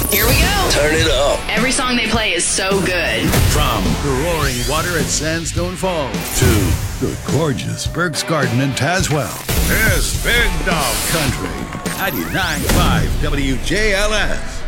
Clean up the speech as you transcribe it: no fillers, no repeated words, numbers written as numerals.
Here we go. Turn it up. Every song they play is so good. From the roaring water at Sandstone Falls to the gorgeous Burke's Garden in Tazewell, here's Big Dog Country. 99.5 WJLS.